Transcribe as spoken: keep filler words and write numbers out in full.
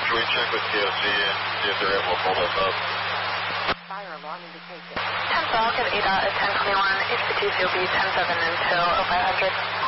should we check with T O C and see if they're able to pull this up? Fire alarm indication. ten Falcon, A D O T is ten twenty-one, H P T C will be ten seven until oh five hundred.